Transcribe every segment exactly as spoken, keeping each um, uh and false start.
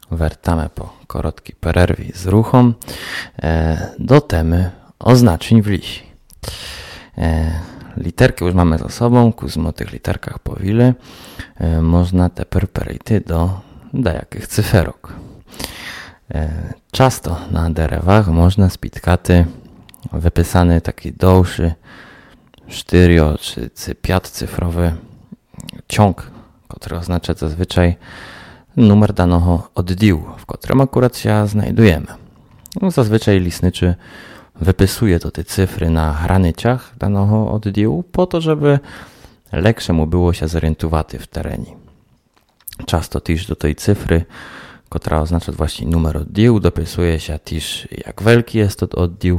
wracamy po krótkiej przerwie z ruchom do temy oznaczeń w lisi. Literki już mamy za sobą, kuzmo o tych literkach powili. Można teper perejty do dejakich cyferok. Często na derewach można spotkaty wypisany taki dłuższy czterio czy pięciocyfrowy ciąg, który oznacza zazwyczaj numer danego oddziału, w którym akurat się znajdujemy. No, zazwyczaj lisnyczy wypisuje to te cyfry na graniczach danego oddziału po to, żeby leksze mu było się zorientować w terenie. Często też do tej cyfry, która oznacza właśnie numer oddziału, dopisuje się też jak wielki jest to oddział.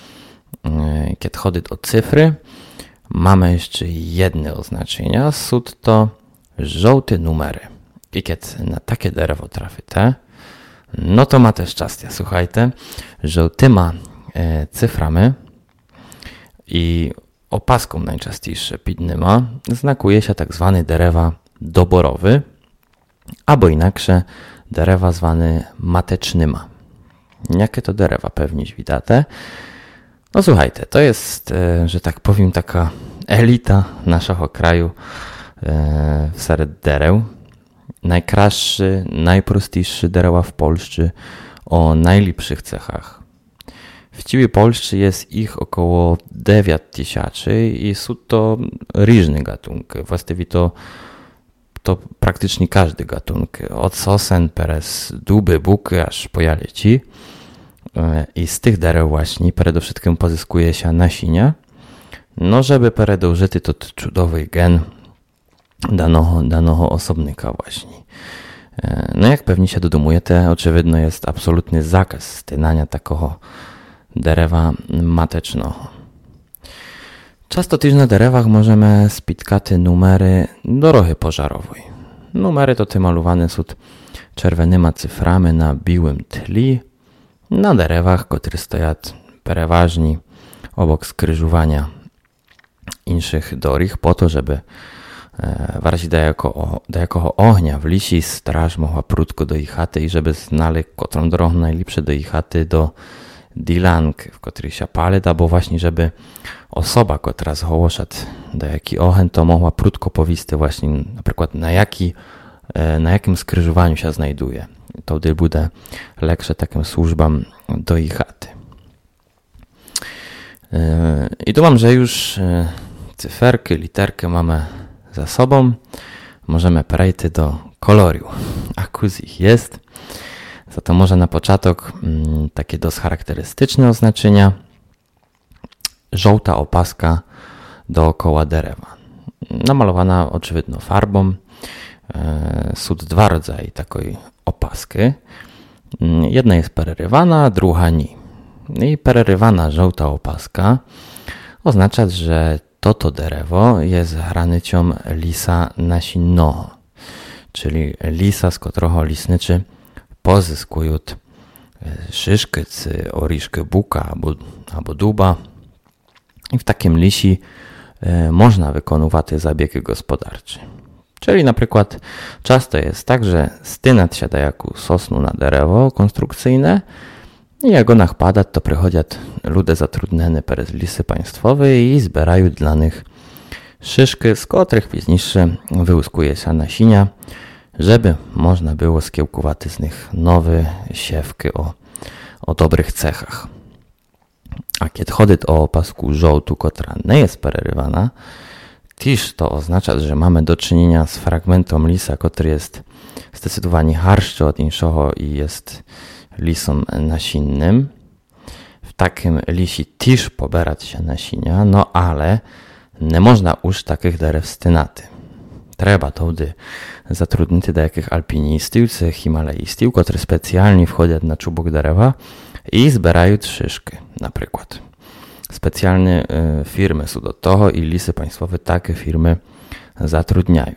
Kiedy chodzi o cyfry, mamy jeszcze jedne oznaczenia. Są to żółte numery. I kiedy na takie derewo traficie, no to ma też szczęście. Słuchajcie, żółtyma e, cyframi i opaską najczęściej szepidnyma znakuje się tak zwany derewa doborowy, albo inaczej derewa zwany matecznyma. Jakie to derewa pewnie widzicie? No słuchajcie, to jest, e, że tak powiem, taka elita naszego kraju e, wśród dereł. Najkraszszy, najprostszy dereła w Polsce o najlepszych cechach. W całej Polsce jest ich około dziewięć tysięcy i są to różne gatunki. Właściwie to, to praktycznie każdy gatunek. Od sosen, przez duby, buky, aż po jaleci. I z tych dereł właśnie przede wszystkim pozyskuje się nasienia, no żeby przedłużyć to cudowy gen danego, danego osobnika właśnie. No jak pewnie się dodomujecie, oczywidno jest absolutny zakaz stynania takiego derewa matecznego. Często też na derewach możemy spotkać numery dorohy pożarowej. Numery to te malowane są czerwonymi cyframi na białym tle, na derewach, które stoją przeważnie obok skrzyżowania innych dorich, po to, żeby w razie dajakiego ognia w lisi straż mogła prudko do ich chaty i żeby znali, którą drogą najlepsze do ich chaty do dilanki, w której się pali, albo właśnie, żeby osoba, która zgłasza dajaki ogień, to mogła prudko powisty właśnie na przykład na, jaki, na jakim skrzyżowaniu się znajduje. To wtedy będzie lepsze takim służbom do ich chaty. I tu mam, że już cyferki, literki mamy za sobą. Możemy przejść do koloru. A kuz ich jest. Za to może na początek mm, takie dość charakterystyczne oznaczenia. Żółta opaska dookoła derewa. Namalowana oczywiście farbą. E, są dwa rodzaje takiej opaski. Jedna jest przerywana, druga nie. I przerywana żółta opaska oznacza, że to to derewo jest granicą lisa nasinnego, czyli lisa, z którego lisnyczy pozyskują szyszkę, czy oriszkę buka albo, albo duba. I w takim lisi e, można wykonywać zabiegi gospodarcze. Czyli na przykład często jest tak, że stynat się dajaku sosnu na derewo konstrukcyjne i jak ona pada, to przychodzą ludzie zatrudnieni przez lisy państwowe i zbierają dla nich szyszki, z których później wyłuskuje się nasienia, żeby można było skiełkować z nich nowe siewki o, o dobrych cechach. A kiedy chodzi o opasku żółtu, która nie jest przerywana, też to oznacza, że mamy do czynienia z fragmentem lisa, który jest zdecydowanie harszczy od innego i jest lisem nasinnym. W takim lisie też pobierać się nasienia, no ale nie można już takich derew stynaty. Trzeba to wtedy zatrudnić do jakich alpinistów czy himalajistów, którzy specjalnie wchodzą na czubok derewa i zbierają szyszki na przykład. Specjalne y, firmy są do tego i lisy państwowe takie firmy zatrudniają.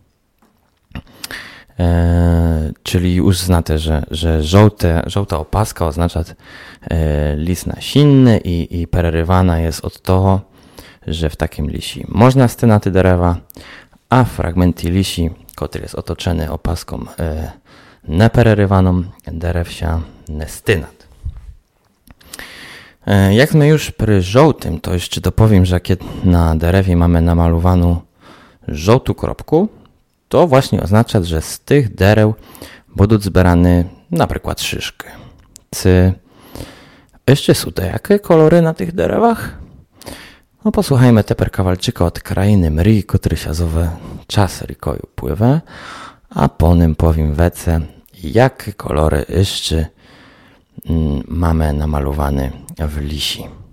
E, czyli już znacie, że, że żółte, żółta opaska oznacza e, lis nasinny i, i przerywana jest od tego, że w takim lisi można stynaty derewa, a fragmenty lisi, który jest otoczony opaską e, nepererywaną derewsia nestynat. Jak my już przy żółtym, to jeszcze dopowiem, że kiedy na derewie mamy namalowaną żółtą kropku, to właśnie oznacza, że z tych dereł będą zbierane na przykład szyszki. Czy jeszcze są te jakie kolory na tych derewach? No posłuchajmy teper kawalczyka od krainy Mri, który siazowe czas rikoju pływa, a po nim powiem wece, jakie kolory jeszcze mm, mamy namalowane w lisi.